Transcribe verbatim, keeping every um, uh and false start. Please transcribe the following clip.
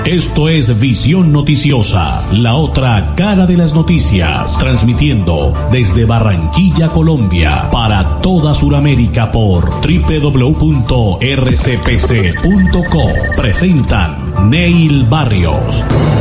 Esto es Visión Noticiosa, la otra cara de las noticias, transmitiendo desde Barranquilla, Colombia, para toda Sudamérica por doble u doble u doble u punto r c p c punto co. Presentan Neil Barrios.